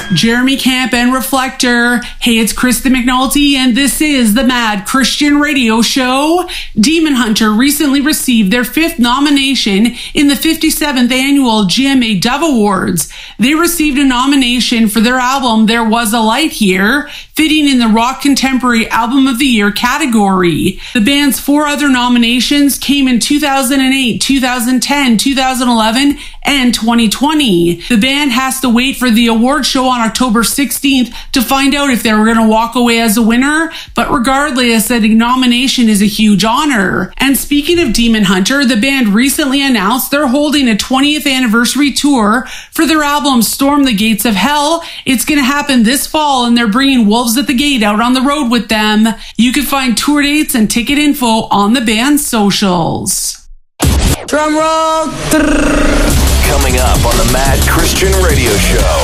Jeremy Camp and Reflector. Hey, it's Krista McNulty, and this is the Mad Christian Radio Show. Demon Hunter recently received their 5th nomination in the 57th annual GMA Dove Awards. They received a nomination for their album There Was a Light Here, fitting in the Rock Contemporary Album of the Year category. The band's 4 other nominations came in 2008, 2010, 2011, and 2020. The band has to wait for the award show on October 16th to find out if they were going to walk away as a winner, but regardless, the nomination is a huge honor. And speaking of Demon Hunter, the band recently announced they're holding a 20th anniversary tour for their album Storm the Gates of Hell. It's going to happen this fall, and they're bringing Wolves at the Gate out on the road with them. You can find tour dates and ticket info on the band's socials. Drum roll! Coming up on the Mad Christian Radio Show.